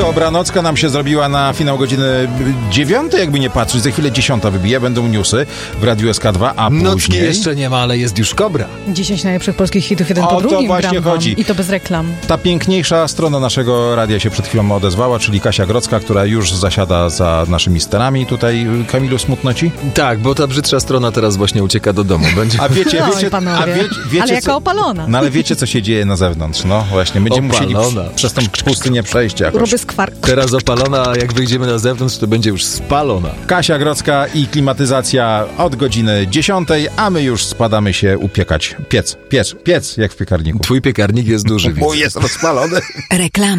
Kobranocka nam się zrobiła na finał godziny 9, jakby nie patrzeć. Za chwilę 10 wybije, będą newsy w Radiu SK2, a Nocki później... jeszcze nie ma, ale jest już Kobra. 10 najlepszych polskich hitów, jeden O po to drugim. właśnie chodzi. I to bez reklam. Ta piękniejsza strona naszego radia się przed chwilą odezwała, czyli Kasia Grodzka, która już zasiada za naszymi sterami. Tutaj, Kamilu, smutno ci? Tak, bo ta brzydsza strona teraz właśnie ucieka do domu. Będzie... A wiecie, Oj, panowie, wiecie ale jaka co... opalona. No ale wiecie, co się dzieje na zewnątrz? No właśnie, będziemy musieli przez tą pustynię przejść jakoś. Robię skwar. Teraz opalona, a jak wyjdziemy na zewnątrz, to będzie już spalona. Kasia Grodzka i klimatyzacja od godziny 10, a my już spadamy się upiekać. Piec, jak w piekarniku. Twój piekarnik jest duży, widzę. Bo jest rozpalony. Reklama.